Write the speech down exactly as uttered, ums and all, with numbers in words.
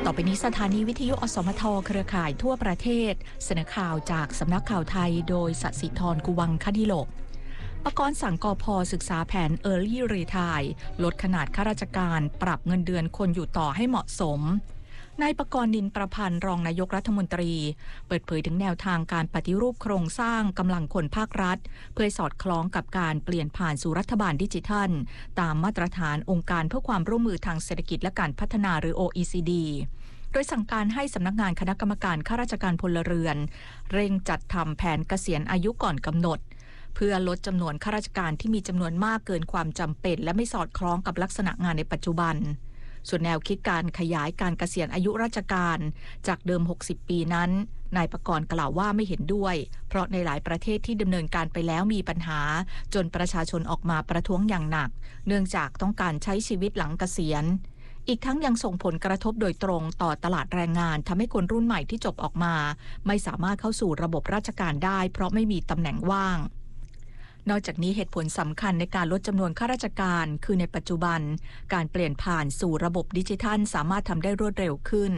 ต่อไปนี้สถานีวิทยุอสมทเครือข่ายทั่วประเทศเสนอข่าวจากสำนักข่าวไทยโดยสศิธรกุวังคดิโลกปกรณ์สั่งกพ.ศึกษาแผน Early Retire ลดขนาดข้าราชการปรับเงินเดือนคนอยู่ต่อให้เหมาะสมนายปกรณ์นินประพันธ์รองนายกรัฐมนตรีเปิดเผยถึงแนวทางการปฏิรูปโครงสร้างกำลังคนภาครัฐเพื่อสอดคล้องกับการเปลี่ยนผ่านสู่รัฐบาลดิจิทัลตามมาตรฐานองค์การเพื่อความร่วมมือทางเศรษฐกิจและการพัฒนาหรือ โอ อี ซี ดี โดยสั่งการให้สำนักงานคณะกรรมการข้าราชการพลเรือนเร่งจัดทำแผนเกษียณอายุก่อนกำหนดเพื่อลดจำนวนข้าราชการที่มีจำนวนมากเกินความจำเป็นและไม่สอดคล้องกับลักษณะงานในปัจจุบันส่วนแนวคิดการขยายการเกษียณอายุราชการจากเดิมหกสิบปีนั้นนายปกรณ์กล่าวว่าไม่เห็นด้วยเพราะในหลายประเทศที่ดำเนินการไปแล้วมีปัญหาจนประชาชนออกมาประท้วงอย่างหนักเนื่องจากต้องการใช้ชีวิตหลังเกษียณอีกทั้งยังส่งผลกระทบโดยตรงต่อตลาดแรงงานทำให้คนรุ่นใหม่ที่จบออกมาไม่สามารถเข้าสู่ระบบราชการได้เพราะไม่มีตำแหน่งว่างนอกจากนี้เหตุผลสำคัญในการลดจำนวนข้าราชการคือในปัจจุบันการเปลี่ยนผ่านสู่ระบบดิจิทัลสามารถทำได้รวดเร็วขึ้น